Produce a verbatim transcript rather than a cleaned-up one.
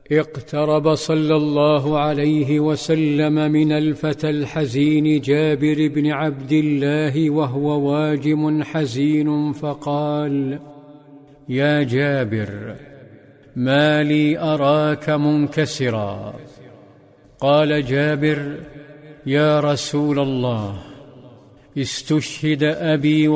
اقترب صلى الله عليه وسلم من الفتى الحزين جابر بن عبد الله وهو واجم حزين فقال: يا جابر، ما لي أراك منكسرا؟ قال جابر: يا رسول الله، استشهد أبي